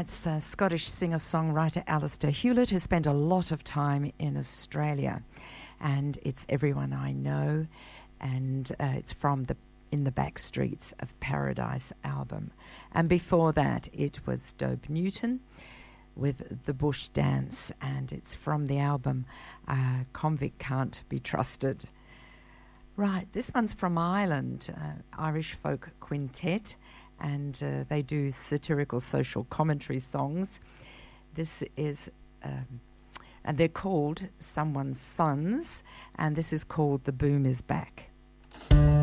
That's Scottish singer-songwriter Alistair Hewlett, who spent a lot of time in Australia. And it's Everyone I Know, and it's from the In the Back Streets of Paradise album. And before that, it was Dope Newton with The Bush Dance, and it's from the album Convict Can't Be Trusted. Right, this one's from Ireland, Irish folk quintet, and they do satirical social commentary songs. This is, and they're called Someone's Sons, and this is called The Boom Is Back.